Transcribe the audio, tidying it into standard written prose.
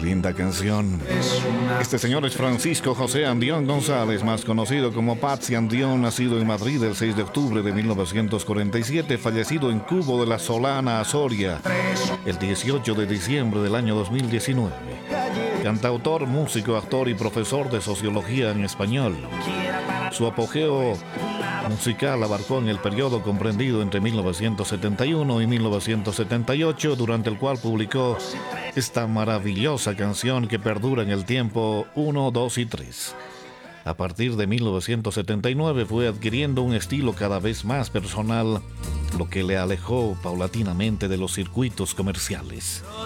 Linda canción. Este señor es Francisco José Andión González, más conocido como Patsy Andión, nacido en Madrid el 6 de octubre de 1947, fallecido en Cubo de la Solana, Soria, el 18 de diciembre del año 2019. Cantautor, músico, actor y profesor de sociología en español. Su apogeo musical abarcó en el periodo comprendido entre 1971 y 1978, durante el cual publicó esta maravillosa canción que perdura en el tiempo 1, 2 y 3. A partir de 1979 fue adquiriendo un estilo cada vez más personal, lo que le alejó paulatinamente de los circuitos comerciales.